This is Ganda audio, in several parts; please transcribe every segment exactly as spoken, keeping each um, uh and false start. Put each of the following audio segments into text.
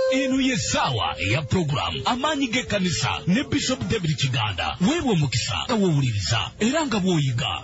eno ye sawa ya program amanyi g'ekkanisa ne Bishop David Kiganda weebwe omukisa awuwuliriza era nga bw'oyiga.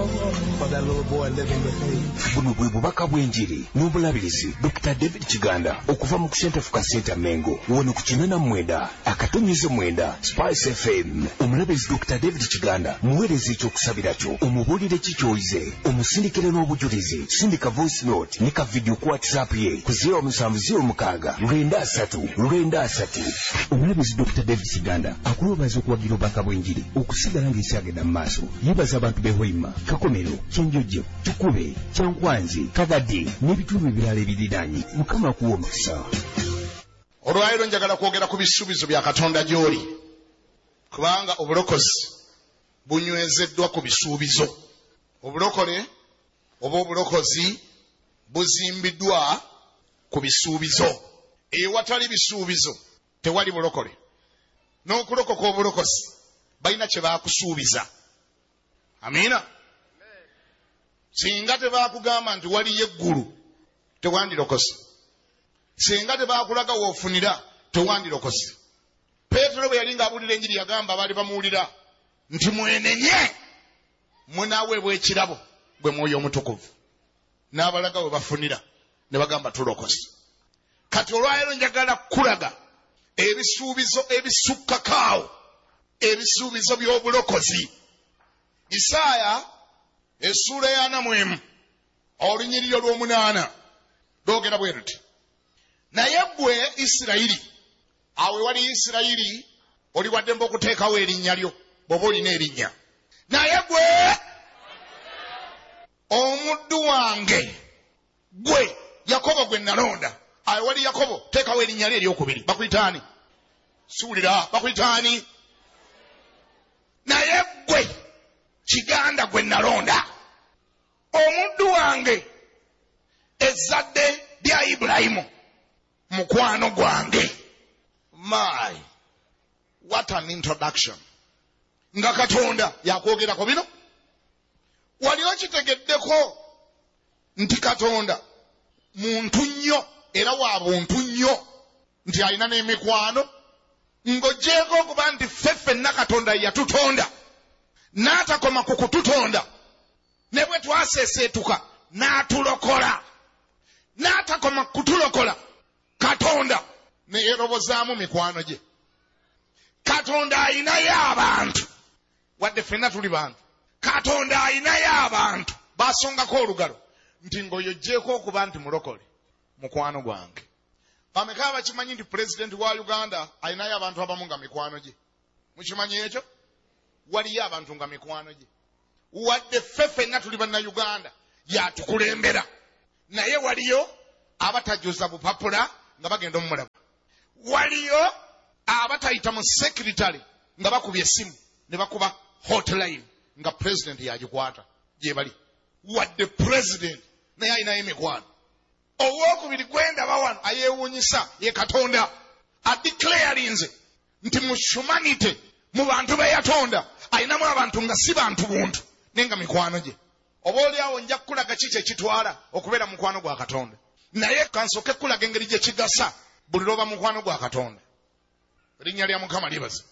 Buno bwe bubaka bw'enjiri n'obulabirizi Doctor David Kiganda okuva mu Center for Center Mengo wano ku kinana mwenda akatonyize mwenda Spice F M. Omulabirizi Doctor David Kiganda muweereza ekyokusabira kyo omubuulire kikyoyize omusindikire n'obujulizi sindika voice note ne ka video ku WhatsApp ye ku zero musanvu zero mukaaga lwenda asatu lwenda asatu. Omulabirizi Doctor David Kiganda akulobaza okuwagira obubaka bw'enjiri okusigala ng'ekyagenda mu maaso. Yebaza abantu b'ehoima Kakomero Kyenjojo Tukube Kyankwanzi Kagadi n'ebitundu ebirala ebiriraanye. Mukama akuwa omukisa. Olwaleero njagala kwogera ku bisuubizo bya Katonda gy'oli kubanga obulokozi bunywezeddwa ku bisuubizo. Obulokole oba obulokozi buzimbiddwa ku bisuubizo. Ewatali bisuubizo tewali bulokole. N'okulokoka obulokozi balina kye baakusuubiza. Amiina. Singa tebaakugamba nti waliyo eggulu tewandirokosi. Singa tebaakulaga woofunira tewandirokosi. Peetero bwe yali ng'abuulira enjiri yagamba abaali bamuwulira nti mwenenye munaaweebwa ekirabo gwe Mwoyo Omutukuvu. N'abalaga we bafunira ne bagamba tulokosi. Kati olwaleero njagala kulaga ebisuubizo ebisukkakaawo, ebisuubizo by'obulokozi. Isaaya essuula ya ana mu emu olunyiriri olw'omunaana lwogera bwe luti, naye ggwe Isirayiri, awe wali Isirayiri oli waddemba okuteekawo erinnya lyo bw'oba olina erinnya. Naye ggwe omuddu wange, ggwe Yakobo gwe nalonda, awe wali Yakobo teekawo erinnya lyo eryokubiri. Bakuyitaani? Suulira, bakuyitaani? Naye ggwe Kiganda gwe nalonda, omuddu wange, ezzadde lya Ibulayimu, mukwano gwange. My, what an introduction. Nga Katonda yakwogerako bino. Wali okitegeddeko nti Katonda muntu nnyo era wa buntu nnyo nti alina n'emikwano, ng'ogyeko okuba nti ffe ffenna Katonda yatutonda n'atakoma ku kututonda ne bwe twaseeseetuka n'atulokola, n'atakoma kutulokola. Katonda ne yeerobozaamu mikwano gye. Katonda ayinayo abantu, wadde ffenna tuli bantu. Katonda ayinayo abantu baasongako olugalo nti ng'oyoggyeko okuba nti mulokole mukwano gwange. Bameka abakimanyi nti pulezidenti wa Uganda ayinayo abantu abamu nga mikwano gye? Mukimanyi ekyo? Waliyo abantu nga mikwano gye. Wadde ffe ffenna tuli bannayuganda yatukulembera, naye waliyo abatajuza bupapula nga bagenda omulaba. Waliyo abatayita mu secretary nga bakubye essimu ne bakuba hotline nga president yagikwata gye bali. Wadde president naye ayinayo emikwano. Owookubiri gwendaba wano ayeewuunyisa ye Katonda adeclarinze nti mu humanity, mu bantu be yatonda ayinamu abantu nga si bantu buntu nenga mikwano gye. Oba oliawo nja kukulaga kiki ekitwala okubeera mukwano gwa Katonda, naye kansooke kukulaga engeri gye kigasa buli lwoba mukwano gwa Katonda. Erinnya lya Mukama libaza.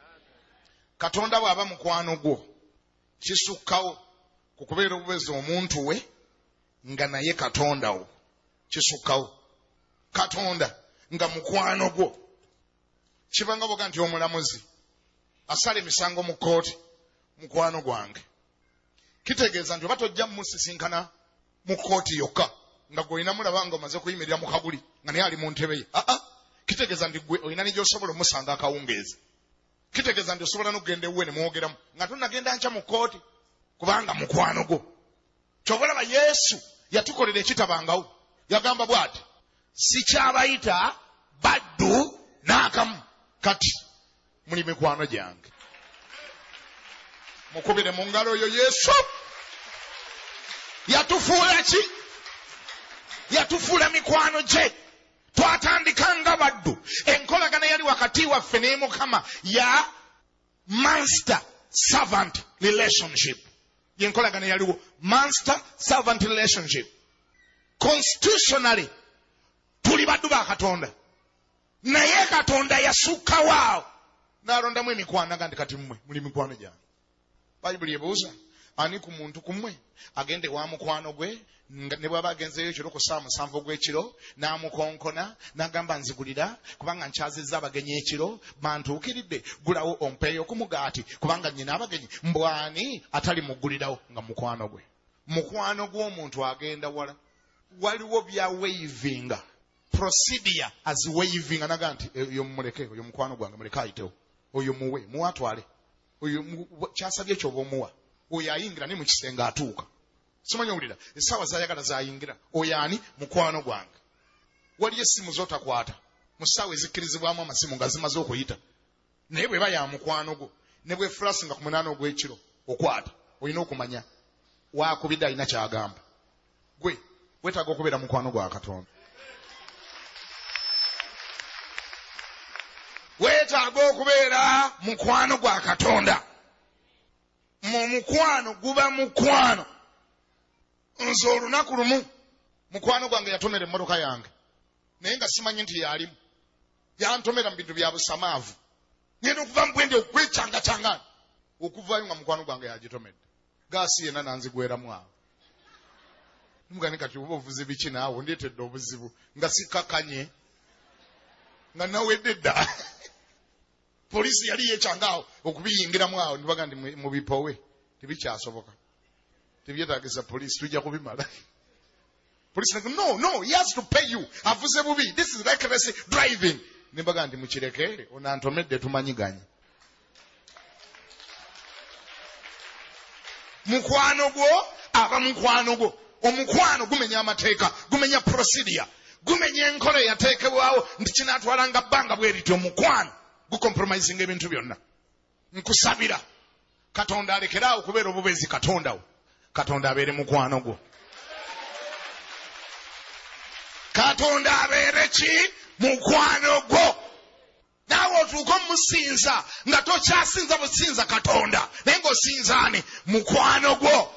Katonda bw'aba mukwano gwo kisukkawo ku kubeera obubeezi omuntu we nga naye Katonda wo, kisukkawo. Katonda nga mukwano gwo kibanga boga nti omulamuzi asala emisango mu kkooti, mukwano gwange. Kitegeeza nti oba tojja musisinkana mu kkooti yokka nga gwe olina mulaba nga omaze kuyimirira mu kabuli nga naye ali mu ntebe ye. Aa, kitegeeza nti gwe olina n'egyosobola omusanga akawungeezi. Kitegeeza nti osobola n'okugenda ewuwe ne mwogeramu nga tonagenda nkya mu kkooti kubanga mukwano gwo. Ky'oba olaba Yesu yatukolera ekitabangawo, yagamba bw'ati, sikyabayita baddu n'akamu, kati muli mikwano gyange. Mukubire mu ngalo oyo Yesu. Yatufuula ki? Yatufuula mikwano gye. Twatandika nga baddu. Enkolagana yali wakati waffe ne Mukama ya master servant relationship. Yenkolagana yaliwo master servant relationship. Constitutionally tuli baddu ba Katonda. naye Katonda yasukka waawo n'alondamu emikwano agandi kati mmwe muli mikwano gyange. Bayibuli ebuuza ani ku muntu kumwe agende wa mukwano gwe ne bw'aba agenzeyo ekiro ku ssaawa musanvu ogw'ekiro n'amukonkona n'agamba nzigulira kubanga nkyazizza abagenyi ekiro bantuukiridde gulawo ompeeyo ku mugaati kubanga nnyina abagenyi. Mbwani atali muggulirawo nga mukwano gwe. Mukwano gw'omuntu agenda wala. Waliwo bya wavinga procedure as wavinga naga nti oyo mumuleke oyo mukwano gwange muleke ayitewo oyo muwe muwatwale oyo kyasabye ekyoba omuwa oyo ayingira ne mu kisenge atuuka. Simanyi owulira essaawa zayagala zayingira oyo ani mukwano gwange. Waliyo essimu z'otakwata mu ssaawa ezikkirizibwamu amasimu nga zimaze okuyita naye bw'eba ya mukwano gwo ne bwe fulasi nga ku munaana ogw'ekiro okwata olina okumanya waakubidde alina kyagamba. Gwe wetaaga okubeera mukwano gwa Katonda. Wetaaga okubeera mukwano gwa Katonda. Mu mukwano guba mukwano. Nze olunaku lumu mukwano gwange yatomera emmotoka yange naye nga simanyi nti yalimu. Yantomera mu bintu bya busamaavu. Ngenda okuva mu bwende okwekyangacangana okuvaayo nga mukwano gwange yagitomedde. Gaasi yenna nanzigweramu awo. Mugani kati oba ovuze biki naawe ndeetedde obuzibu nga sikakanye nga nawedde dda. Polisi yali yekyangaawo okubiyingiramu awo ndibaga ndi mubipowe tebikyasoboka. Tebyetaagisa polisi tujja kubimala. Polisi nagu no no he has to pay you. Avuze bubi. This is reckless driving. Nimbaga ndi mukireke onantomedde tumanyiganye. Mukwano gwo aba mukwano gwo. Omukwano gumenya amateeka gumenya procedure gumenya enkola yateekebwawo nti kinaatwalanga bbanga bwe lityo. Omukwano gucompromising ebintu byonna. Nkusabira Katonda alekeraawo okubeera obubezi Katonda wo. Katonda abeere mukwano gwo. Katonda abeere ki mukwano gwo. Naawe otuuka omusinza nga tokyasinza businza Katonda naye ng'osinzaani mukwano gwo.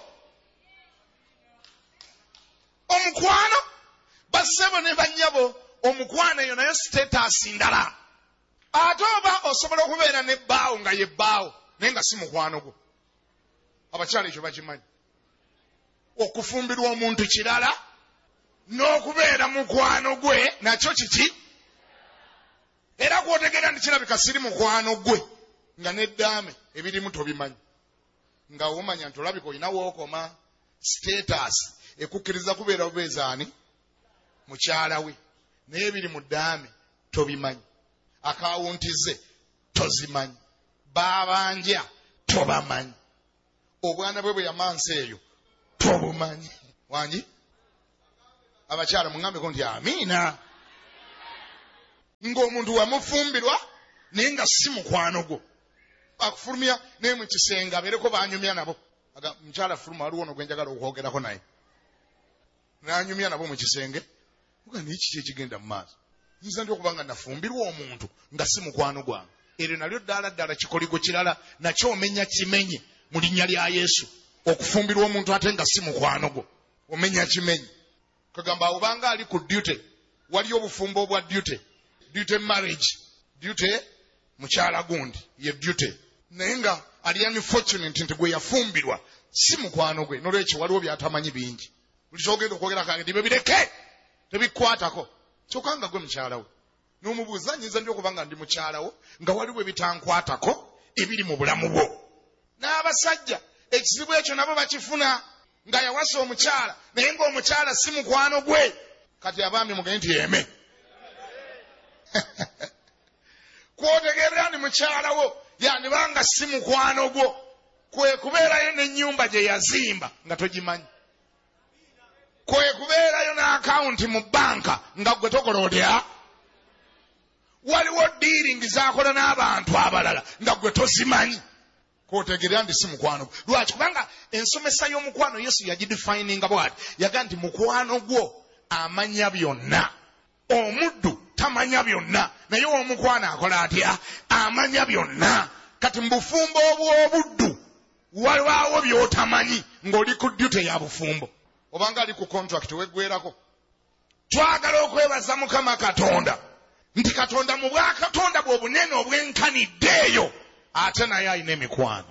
Omukwano bassebo ne bannyabo omukwano eyo naye status ndala. Ate oba osobola okubeera ne bbaawo nga ye bbaawo naye nga si mukwano gwo. Abakyala ekyo bakimanyi. Okufumbirwa omuntu kirala n'okubeera mukwano gwe nakyo kiki. Era kwotegeera nti kirabika siri mukwano gwe nga n'eddaame ebirimu tobimanyi. Nga omanya nti olabika olina wookoma status ekukkiriza kubeera bubeezaani mukyala we naye ebiri mu ddaame tobimanyi. Akawuntize tozimanyi. Baabanja tobamanyi. Obwana bwe bwe yamansi eyo tobumanyi. Wangi abakyala mungambeko nti amiina. Ng'omuntu wamufumbirwa naye nga si mukwano gwo. Akufulumya naye mu kisenge abeereko banyumya nabo. Aga mukyala fuluma waliwo ono gwe njagala okwogerako naye. N'anyumya nabo mu kisenge. Uga ni kiki ekigenda mu maaso. Nyiza ndi okuba nga nafumbirwa omuntu nga si mukwano gwange. Eryo nalyo ddala ddala kikoligo kirala nakyo omenya kimenye mu linnya lya Yesu. Okufumbirwa omuntu ate nga si mukwano gwo omenya kimenye. Kagamba obanga ali ku duty waliyo obufumbo obwa duty. Duty marriage. Duty mukyala gundi ye duty. Naye nga ali unfortunate nti gwe yafumbirwa si mukwano gwe. Nolwekyo waliwo byatamanyi bingi. Buli kyogenda okwogera kange ndi bebireke tebikkwatako. Kyokka nga gwe mukyala we. N'omubuuza nnyinza ndi okuba nga ndi mukyala wo nga waliwo ebitankwatako ebiri mu bulamu bwo. N'abasajja ekizibu ekyo nabo bakifuna nga yawasa omukyala naye ng'omukyala si mukwano gwe. Kati abaami mugende nti yeme. Kwotegeera ni mukyala wo yandibanga si mukwano gwo. Kwe kubeerayo n'ennyumba gye yazimba nga togimanyi. Kwe kubeerayo n'akawunti mu bbanka nga gwe tokola otya. Waliwo dealing z'akola n'abantu abalala nga gwe tozimanyi. Kwotegeera ndi si mukwano gwo. Lwaki? Kubanga ensomesa y'omukwano Yesu yagidefininga bw'ati. Yaga nti mukwano gwo amanya byonna. Omuddu tamanya byonna naye omukwano akola atya? Amanya byonna. Kati mu bufumbo obw'obuddu walwawo by'otamanyi ng'oli ku duty ya bufumbo. Obanga ali ku contract weggwerako. Twagala okwebaza Mukama Katonda nti Katonda mu bwakatonda bwe obunene obwenkaniddeeyo ate naye alina emikwano.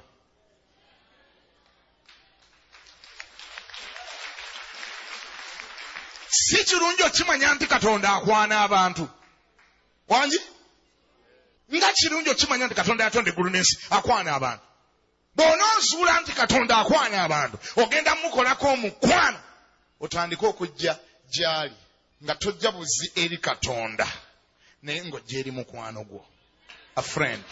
Si kirungi okimanya nti Katonda akwana abantu. Wangi? Nga kirungi okimanya nti Katonda yatonda eggulu n'ensi akwana abantu. Bw'onoozuula nti Katonda akwana abantu, ogenda mukolako omukwano, otandika okujja gy'ali nga tojja buzi eri Katonda naye ng'ojja eri mukwano gwo. A friend.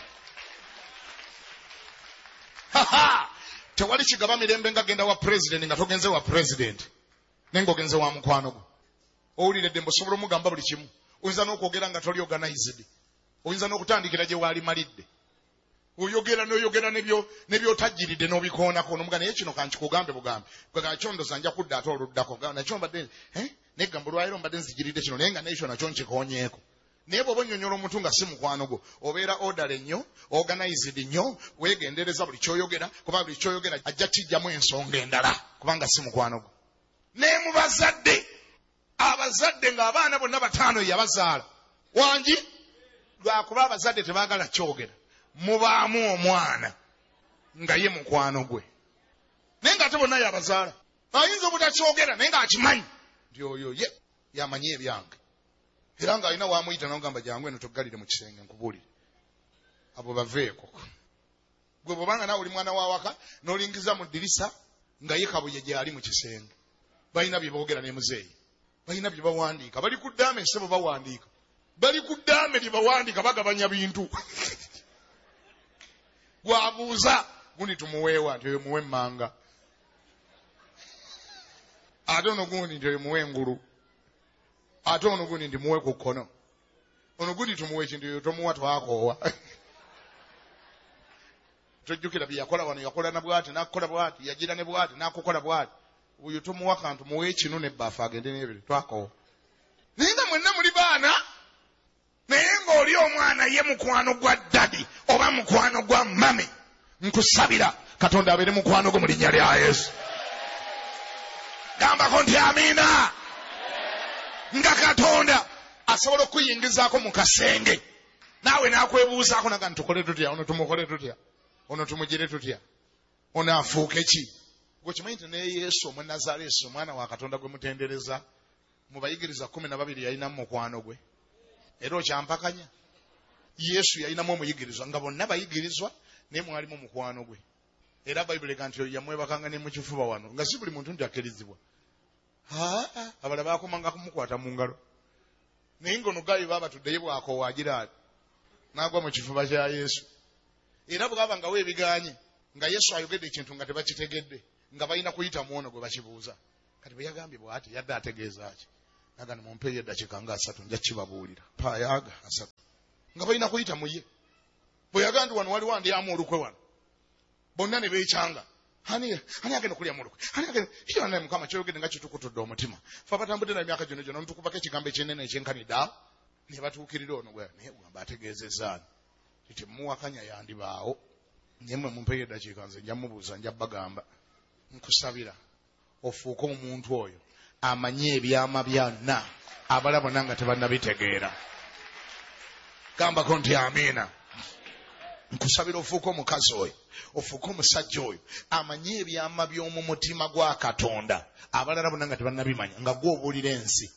Haha! Tewali kigaba mirembe nga genda wa president nga togenze wa president naye ng'ogenze wa mukwano gwo. Owulire ddembe osobola omugamba buli kimu. Oyinza n'okwogera nga toli organized. Oyinza n'okutandikira gye waali malidde. Oyogera n'oyogera nebyo nebyotajjiridde n'obikoonako n'omuga naye kino kankikugambe bugambe. Gwe kakyondoza nja kudda ate oluddako. Nakyo mbadde eh negamba lwayiro mbadde nzijiridde kino naye nga n'ekyo nakyo nkikoonyeeko. Naye bw'oba onnyonnyola omuntu nga si mukwano gwo obeera order nnyo, organized nnyo, weegendereza buli ky'oyogera kuba buli ky'oyogera ajja kijjamu ensonga endala kubanga si mukwano gwo. Ne mu bazadde, abazadde ng'abaana bonna bataano yabazaala. Wangi? Lwakuba abazadde tebaagala kyogera. Mubaamu omwana nga ye mukwano gwe. Naye ng'ate bonna yabazaala. Ayinza obutakyogera naye ng'akimanyi nti oyo ye yamanyi ebyange. Era ng'alina wamuyita n'ogamba jangu eno toggalire mu kisenge nkubuulire. Abo baveeko. Gwe bw'obanga nawe oli mwana wa waka n'olingiza mu ddirisa nga ye kabuye gy'ali mu kisenge. Balina bye boogera ne muzeeyi. Balina bye bawandiika. Bali ku ddaame ssebo bawandiika. Bali ku ddaame lye bawandiika bagabanya bintu. Gwabuuza gundi tumuweewa nti oyo muwe emmanga. Ate ono gundi nti oyo muwe engulu. Ate ono gundi nti muwe ku kkono. Ono gundi tumuwe ekintu oyo tomuwa twakoowa. Tojjukira bye yakola wano yakola na bw'ati n'akukola bw'ati yagira ne bw'ati n'akukola bw'ati. Oyo tomuwa kantu muwe ekinu n'ebbaafu agende n'ebiri twakoowa. Naye nga mwenna muli baana naye ng'oli omwana ye mukwano gwa ddadi oba mukwano gwa mame. Nkusabira Katonda abeere mukwano gwo mu linnya lya Yesu. Gambako nti amiina. Nga Katonda asobola okuyingizaako mu kasenge naawe n'akwebuuzaako naga ntukole tutya ono tumukole tutya ono tumugire tutya ono afuuke ki. Gwe kimanyi nti ne Yesu omwe Nazaaleesi omwana wa Katonda gwe mutendereza mu bayigiriza kkumi na babiri yalinamu mukwano gwe. Era okyampakanya Yesu yalinamu omuyigirizwa nga bonna bayigirizwa naye mwalimu mukwano gwe. Era Bayibuli ega nti oyo yamwebakanga ne mu kifuba wano nga si buli muntu nti akkirizibwa. Haa abala baakomanga kumukwata mu ngalo. Naye ng'ono gabi baaba tuddeyo bw'akoowa agira ati n'agwa mu kifuba kya Yesu. Era bw'aba nga weebiganye nga Yesu ayogedde ekintu nga tebakitegedde nga balina kuyita mu ono gwe bakibuuza. Kati bwe yagambye bw'ati yadde ategeeza ki? Nagana mumpeeyo eddakiika nga asatu nja kibabuulira. Paayaga asatu. Nga balina kuyita mu ye. Bwe yagambye wano waliwo andyamu olukwe wano. Bonna ne beekyanga. Hani hani agenda kulya mu olukwe. Hani agenda iyo naye Mukama kyogedde nga kitukutudde omutima. Fe abatambudde na emyaka gino gino ntukubako ekigambo eky'enene ekyenkanidda ne batuukirira ono gwe naye gamba ategeezezzaani. Nti muwakanya yandibaawo. Naye mmwe mumpeeyo eddakiika nze nja mubuuza nja bagamba. Nkusabira ofuuke omuntu oyo amanye ebyama byonna abala bonna nga tebannabitegeera. Gambako nti amiina. Nkusabira ofuuke omukazi oyo ofuuke omusajja oyo amanye ebyama by'omu mutima gwa Katonda abalala bonna nga tebannabimanya nga gw'obuulira ensi.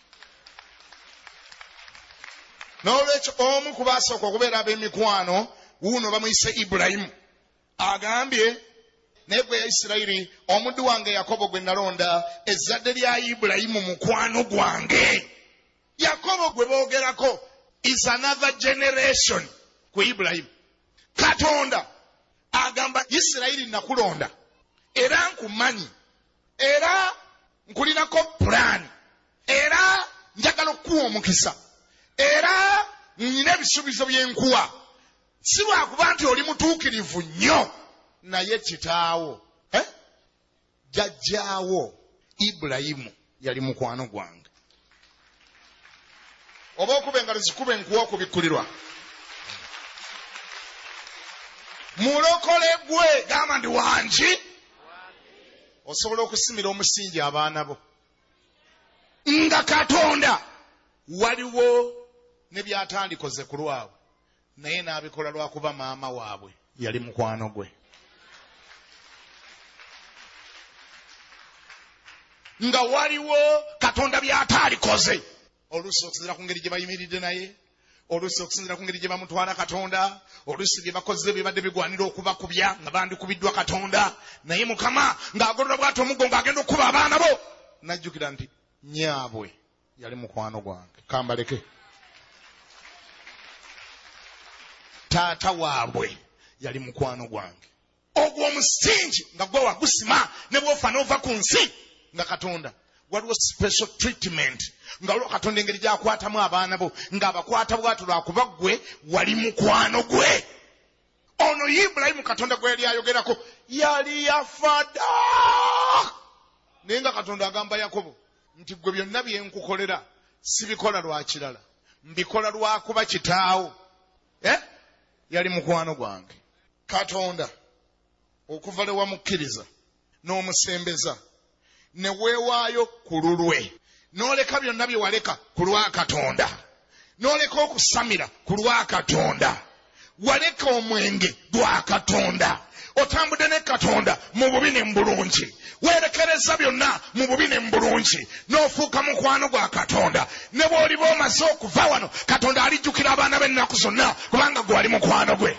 N'olwekyo omu ku baasooka okubeera ab'emikwano wuuno bamuyise Ibulayimu agambye naye gwe ya Isirayiri omuddu wange Yakobo gwe nalonda ezzadde lya Ibulayimu mukwano gwange. Yakobo gwe boogerako is another generation ku Ibulayimu. Katonda agamba Isirayiri nakulonda era nkumanyi era nkulinako pulaani era njagala okukuwa omukisa era nina ebisuubizo byenkuwa. Si lwakuba nti oli mutuukirivu nnyo naye kitaawo eh? Jjajjaawo Ibulayimu yali mukwano gwange. Oba okuba engalo zikube nkuwa okubikkulirwa. Mulokole gwe gamba ndi wangi osobola okusimira omusingi abaana bo nga Katonda waliwo ne byatandikoze ku lwabwe naye n'abikola lwakuba maama waabwe yali mukwano gwe. Nga waliwo Katonda by'ataalikoze oluusi okusinziira ku ngeri gye bayimiridde naye, oluusi okusinziira ku ngeri gye bamutwala Katonda, oluusi bye bakoze bibadde bigwanira okubakubya nga bandikubiddwa Katonda, naye Mukama ng'agolola bw'ati omuggo ng'agenda okukuba abaana bo n'ajjukira nti nyaabwe yali mukwano gwange kambaleke. Taata waabwe yali mukwano gwange. Ogwo omusingi nga gwe wagusima ne bw'ofa n'ova ku nsi nga Katonda waliwo special treatment nga waliwo Katonda engeri gy'akwatamu abaana bo ng'abakwata bw'ati lwakuba gwe wali mukwano gwe. Ono Ibulayimu Katonda gwe yali ayogerako yali yafada naye nga Katonda agamba Yakobo nti gwe byonna bye nkukolera sibikola lwa kirala, mbikola lwakuba kitaawo eh? Yali mukwano gwange. Katonda okuva lewa mukkiriza n'omusembeza ne weewaayo ku lulwe, n'oleka byonna bye waleka ku lwa Katonda, n'oleka okusamira ku lwa Katonda, waleka omwenge lwa Katonda, otambudde ne Katonda mu bubi ne mu bulungi, weerekereza byonna mu bubi ne mu bulungi, n'ofuuka mukwano gwa Katonda. Ne bw'oliba omaze okuva wano Katonda alijjukira abaana b'ennaku zonna kubanga gwe wali mukwano gwe.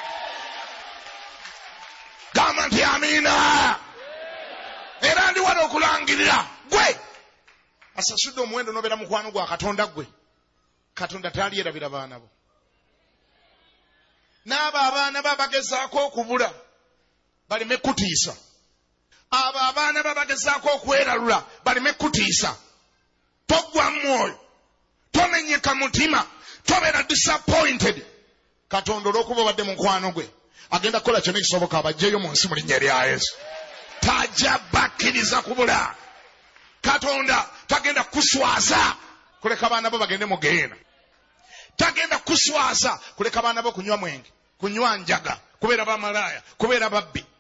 Gamba nti amiina. Era ndi wano okulangirira gwe asasudde omuwendo n'obeera mukwano gwa Katonda gwe. Katonda taaliyerabira baana bo. N'abo abaana babagezaako okubula baleme kutiisa. Abo abaana babagezaako okweralula baleme kutiisa. Toggwa mwoyo, tomenyeka mutima, tobeera disappointed. Katonda olw'okuba obadde mukwano gwe agenda kukola kyonna ekisoboka abajjeeyo mu nsi mu linnya lya Yesu. Tajja bakkiriza kubula. Katonda tagenda kuswaza kuleka abaana bo bagende mu geena. Tagenda kuswaza kuleka abaana bo kunywa mwenge, kunywa njaga, kubeera bamalaaya, kubeera babbi.